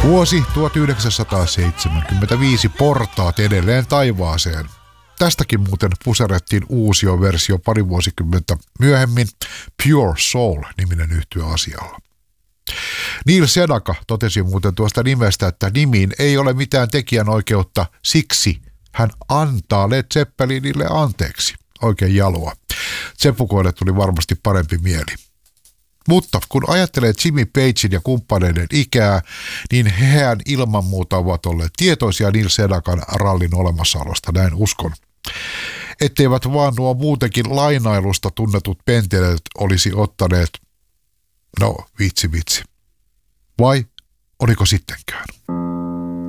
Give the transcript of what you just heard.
Vuosi 1975, portaat edelleen taivaaseen. Tästäkin muuten puserettiin uusioversio pari vuosikymmentä myöhemmin, Pure Soul-niminen yhtye asialla. Neil Sedaka totesi muuten tuosta nimestä, että nimiin ei ole mitään tekijänoikeutta, siksi hän antaa Led Zeppelinille anteeksi. Oikein jalua. Seppukoille tuli varmasti parempi mieli. Mutta kun ajattelee Jimmy Pagein ja kumppaneiden ikää, niin hehän ilman muuta ovat olleet tietoisia Neil Sedakan rallin olemassaolosta, näin uskon. Etteivät vaan nuo muutenkin lainailusta tunnetut penteleet olisi ottaneet, no vitsi. Vai oliko sittenkään?